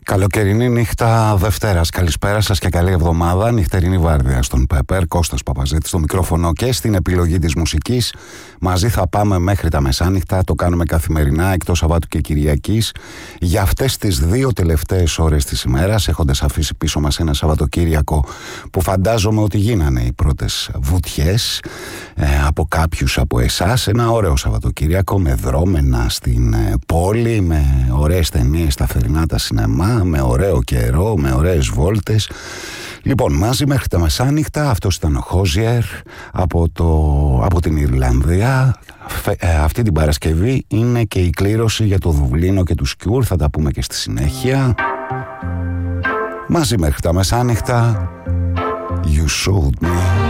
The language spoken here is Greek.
Καλοκαιρινή νύχτα Δευτέρας. Καλησπέρα σας και καλή εβδομάδα. Νυχτερινή βάρδια στον Πέπερ. Κώστας Παπαζέτης στο μικρόφωνο και στην επιλογή της μουσικής. Μαζί θα πάμε μέχρι τα μεσάνυχτα. Το κάνουμε καθημερινά εκτός Σαββάτου και Κυριακής. Για αυτές τις δύο τελευταίες ώρες της ημέρας, έχοντας αφήσει πίσω μας ένα Σαββατοκύριακο που φαντάζομαι ότι γίνανε οι πρώτες βουτιές από κάποιους από εσάς. Ένα ωραίο Σαββατοκύριακο με δρόμενα στην πόλη, με ωραίες ταινίες στα θερινά τα σινεμά, με ωραίο καιρό, με ωραίες βόλτες. Λοιπόν, μαζί μέχρι τα μεσάνυχτα. Αυτός ήταν ο Χόζιερ από την Ιρλανδία. Αυτή την Παρασκευή είναι και η κλήρωση για το Δουβλίνο και τους Cure. Θα τα πούμε και στη συνέχεια. Μαζί μέχρι τα μεσάνυχτα. You showed me.